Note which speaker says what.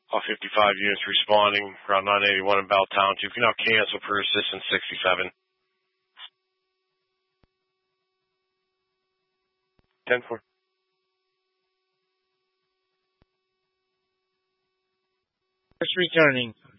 Speaker 1: All 55 units responding. Ground 981 in Bell Township. You can now cancel per assistance 67. 10-4.
Speaker 2: Just returning.